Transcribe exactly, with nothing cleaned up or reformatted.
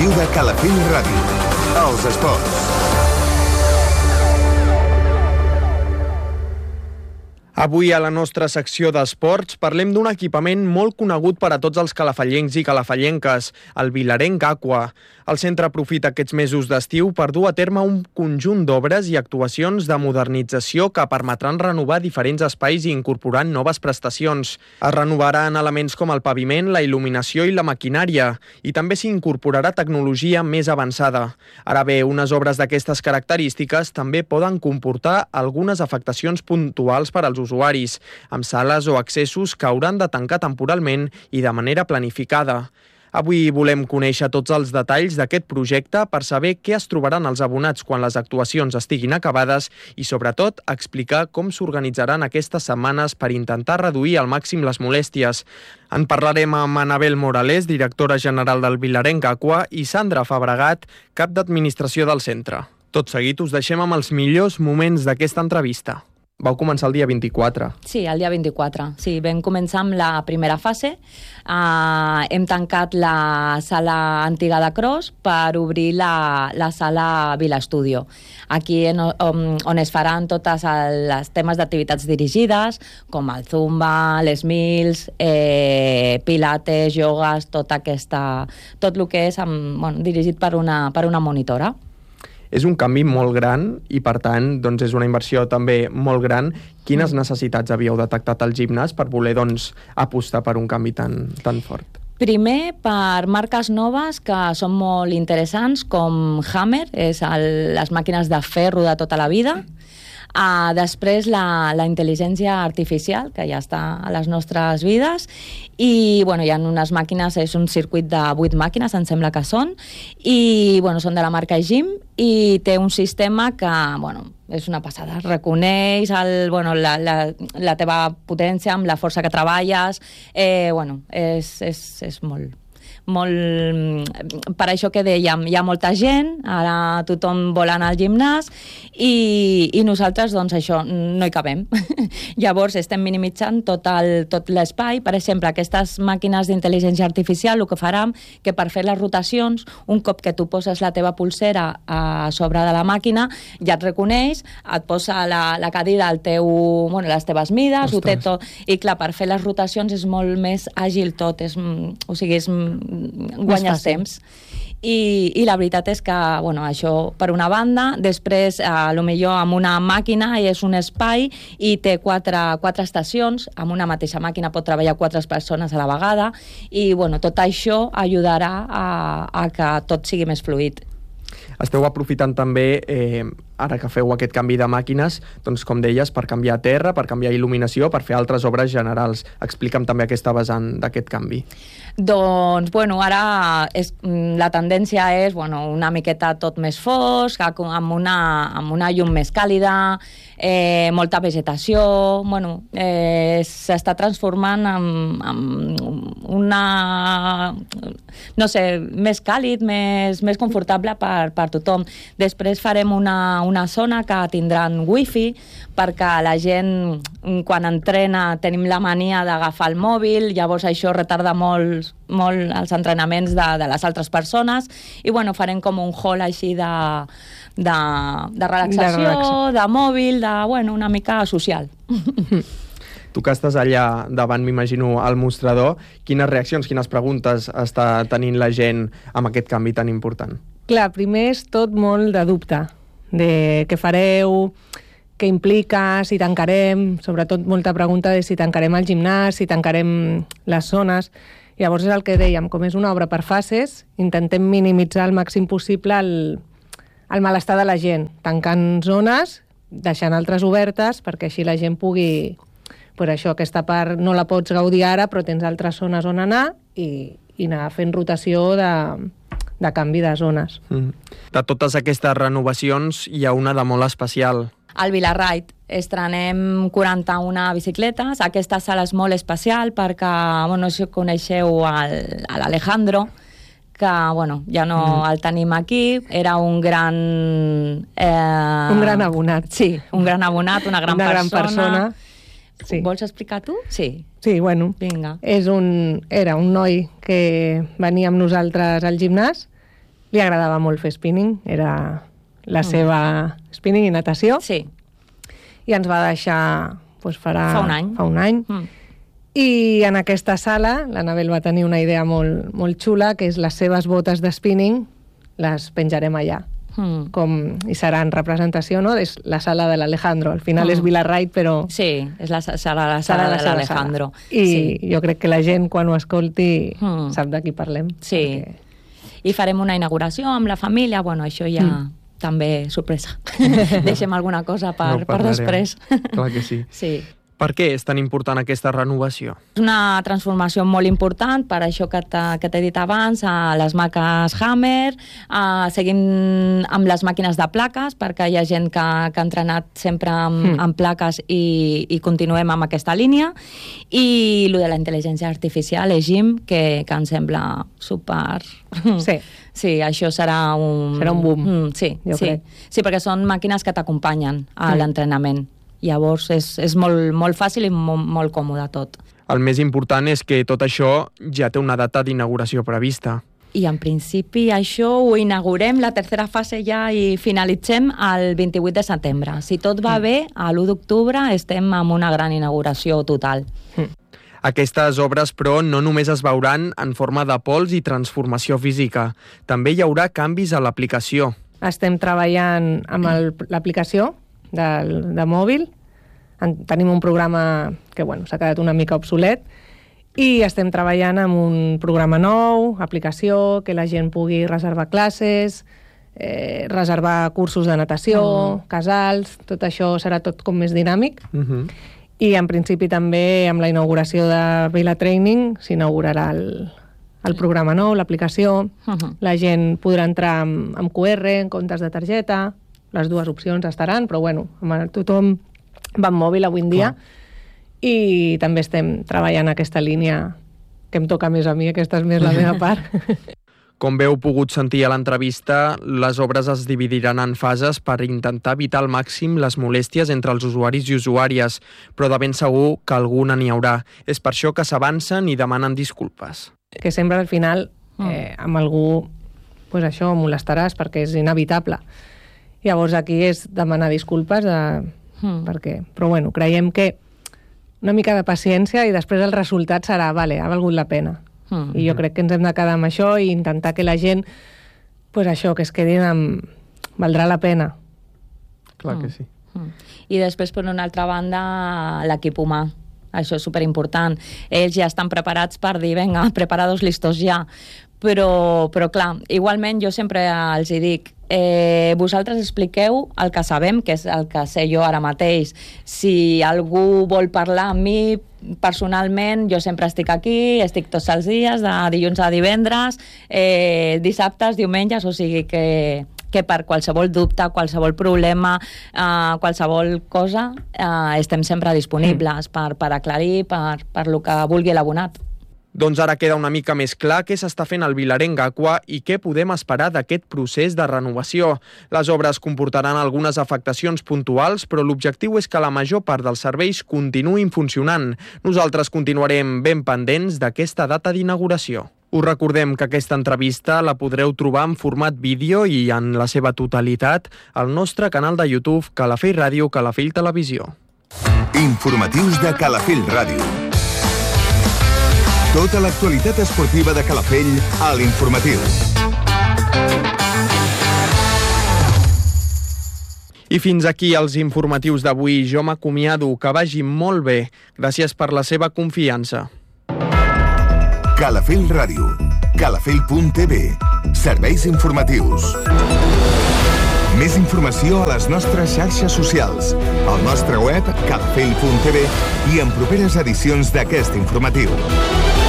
informatiu de Calafell Ràdio. Els esports. Avui a la nostra secció d'esports parlem d'un equipament molt conegut per a tots els calafellencs i calafellenques, el Vilarenc Aqua. El centre aprofita aquests mesos d'estiu per dur a terme un conjunt d'obres i actuacions de modernització que permetran renovar diferents espais i incorporar noves prestacions. Es renovaran elements com el paviment, la il·luminació i la maquinària, i també s'hi incorporarà tecnologia més avançada. Ara bé, unes obres d'aquestes característiques també poden comportar algunes afectacions puntuals per als usuaris, amb sales o accessos que hauran de tancar temporalment i de manera planificada. Avui volem conèixer tots els detalls d'aquest projecte per saber què es trobaran els abonats quan les actuacions estiguin acabades i, sobretot, explicar com s'organitzaran aquestes setmanes per intentar reduir al màxim les molèsties. En parlarem amb Anabel Morales, directora general del Vilarenc Aqua, i Sandra Fabregat, cap d'administració del centre. Tot seguit us deixem amb els millors moments d'aquesta entrevista. Vau començar el dia vint-i-quatre. Sí, el dia vint-i-quatre. Sí, vam començar amb la primera fase. Uh, hem tancat la sala antiga de Cros per obrir la, la sala Vila Estudio. Aquí en, on, on es faran totes els temes d'activitats dirigides, com el zumba, les mills, eh, pilates, iogues, tota aquesta, tot el que és amb, bueno, dirigit per una, per una monitora. És un canvi molt gran i, per tant, doncs és una inversió també molt gran. Quines necessitats havíeu detectat al gimnàs per voler doncs, apostar per un canvi tan, tan fort? Primer, per marques noves que són molt interessants, com Hammer, és el, les màquines de ferro de tota la vida. Uh, després la, la intel·ligència artificial, que ja està a les nostres vides, i bueno, hi ha unes màquines, és un circuit de vuit màquines, em sembla que són, i bueno, són de la marca Gym, i té un sistema que bueno, és una passada, reconeix el, bueno, la, la, la teva potència amb la força que treballes, eh, bueno, és, és, és molt... molt... Per això que dèiem, hi ha molta gent, ara tothom vol anar al gimnàs i, i nosaltres, doncs això, no hi cabem. Llavors estem minimitzant tot, el, tot l'espai. Per exemple, aquestes màquines d'intel·ligència artificial el que faran que per fer les rotacions, un cop que tu poses la teva pulsera a sobre de la màquina, ja et reconeix, et posa la, la cadira al teu, bueno, les teves mides, ho té tot, i clar, per fer les rotacions és molt més àgil tot, és, o sigui, és guanyes temps. I, i la veritat és que, bueno, això per una banda, després, a lo millor amb una màquina és un espai i té quatre, quatre estacions, amb una mateixa màquina pot treballar quatre persones a la vegada i, bueno, tot això ajudarà a, a que tot sigui més fluid. Esteu aprofitant també, eh, ara que feu aquest canvi de màquines, doncs com deies, per canviar terra, per canviar il·luminació, per fer altres obres generals. Explica'm també aquesta vessant d'aquest canvi. Doncs, bueno, ara és, la tendència és, bueno, una miqueta tot més fosc, amb una, amb una llum més càlida, eh, molta vegetació, bueno, eh, s'està transformant en, en una, no sé, més càlid, més, més confortable per, per tothom. Després farem una, una zona que tindran wifi perquè la gent, quan entrena, tenim la mania d'agafar el mòbil, llavors això retarda molt, molt els entrenaments de, de les altres persones i bueno, farem com un hall així de, de, de relaxació, de, relaxa. de mòbil, de, bueno, una mica social. Tu que estàs allà davant, m'imagino, al mostrador, quines reaccions, quines preguntes està tenint la gent amb aquest canvi tan important? Clar, primer és tot molt de dubte, de què fareu, què implica, si tancarem, sobretot molta pregunta de si tancarem el gimnàs, si tancarem les zones. Llavors és el que dèiem, com és una obra per fases, intentem minimitzar al màxim possible el, el malestar de la gent, tancant zones, deixant altres obertes, perquè així la gent pugui... Per això, aquesta part no la pots gaudir ara, però tens altres zones on anar i, i anar fent rotació de, de canvi de zones. Mm. De totes aquestes renovacions hi ha una de molt especial. Al Vilarride estrenem quaranta-una bicicletes. Aquesta sala és molt especial perquè, bueno, si coneixeu el, l'Alejandro, que, bueno, ja no mm. el tenim aquí. Era un gran... Eh... Un gran abonat. Sí, un gran abonat, una gran una persona. Gran persona. Sí. Vols explicar tu? Sí. Sí, bueno, vinga. És un, era un noi que venia amb nosaltres al gimnàs li agradava molt fer spinning, era la mm. seva spinning i natació. Sí. I ens va deixar doncs, farà, fa un any. Fa un any. Mm. I en aquesta sala l'Anabel va tenir una idea molt, molt xula, que és les seves botes de spinning les penjarem allà. Mm. Com, i serà en representació, no? És la sala de l'Alejandro. Al final mm. és Vilarrait, però... Sí, és la, serà la sala de l'Alejandro. I sí. jo crec que la gent, quan ho escolti, mm. sap de qui parlem. Sí. Perquè... I farem una inauguració amb la família. Bueno, això ja... Mm. També sorpresa. Deixem alguna cosa per, no per després. Clar que sí. Sí. Per què és tan important aquesta renovació? És una transformació molt important, per això que t'he dit abans, a les maques Hammer, a, seguim amb les màquines de plaques, perquè hi ha gent que, que ha entrenat sempre amb, mm. amb plaques i, i continuem amb aquesta línia, i el de la intel·ligència artificial, l'Egim, que, que em sembla super... Sí. Sí, això serà un... Serà un boom, mm, sí, jo sí. crec. Sí, perquè són màquines que t'acompanyen a mm. l'entrenament. Llavors és, és molt, molt fàcil i molt, molt còmode tot. El més important és que tot això ja té una data d'inauguració prevista. I en principi això ho inaugurem, la tercera fase ja i finalitzem el vint-i-vuit de setembre. Si tot va mm. bé, a l'u d'octubre estem amb una gran inauguració total. Mm. Aquestes obres, però, no només es veuran en forma de pols i transformació física. També hi haurà canvis a l'aplicació. Estem treballant amb l'aplicació de, de mòbil. En, tenim un programa que bueno, s'ha quedat una mica obsolet i estem treballant amb un programa nou, aplicació, que la gent pugui reservar classes, eh, reservar cursos de natació, mm. casals, tot això serà tot com més dinàmic. Mm-hmm. I en principi també amb la inauguració de Vila Training s'inaugurarà el, el programa nou, l'aplicació. Uh-huh. La gent podrà entrar amb, amb Q R, en comptes de targeta. Les dues opcions estaran, però bueno, tothom va amb mòbil avui en dia. Clar. I també estem treballant aquesta línia que em toca més a mi, aquesta és més la meva part. Com bé heu pogut sentir a l'entrevista, les obres es dividiran en fases per intentar evitar al màxim les molèsties entre els usuaris i usuàries, però de ben segur que alguna n'hi haurà. És per això que s'avancen i demanen disculpes. Que sempre al final eh, amb algú pues això molestaràs perquè és inevitable. Llavors aquí és demanar disculpes de... mm. perquè... però bueno, creiem que una mica de paciència i després el resultat serà, vale, ha valgut la pena. Mm. I jo crec que ens hem de quedar amb això i intentar que la gent, pues això, que es quedin amb... valdrà la pena. Clar que sí. Mm. I després, per una altra banda, l'equip humà. Això és superimportant. Ells ja estan preparats per dir, vinga, preparados, listos ja. Però, però clar, igualment jo sempre els hi dic, eh, vosaltres expliqueu el que sabem, que és el que sé jo ara mateix. Si algú vol parlar amb mi, personalment, jo sempre estic aquí, estic tots els dies, de dilluns a divendres, eh, dissabtes, diumenges, o sigui que, que per qualsevol dubte, qualsevol problema, eh, qualsevol cosa, eh, estem sempre disponibles mm. per, per aclarir, per, per lo que vulgui l'abonat. Doncs ara queda una mica més clar què s'està fent al Vilarenc Aqua i què podem esperar d'aquest procés de renovació. Les obres comportaran algunes afectacions puntuals, però l'objectiu és que la major part dels serveis continuïn funcionant. Nosaltres continuarem ben pendents d'aquesta data d'inauguració. Us recordem que aquesta entrevista la podreu trobar en format vídeo i en la seva totalitat al nostre canal de YouTube Calafell Ràdio, Calafell Televisió. Informatius de Calafell Ràdio. Tota l'actualitat esportiva de Calafell a l'Informatiu. I fins aquí els informatius d'avui. Jo m'acomiado, que vagi molt bé. Gràcies per la seva confiança. Calafell Ràdio. Calafell punt t v. Serveis informatius. Més informació a les nostres xarxes socials, al nostre web calafell punt t v i en properes edicions d'aquest informatiu.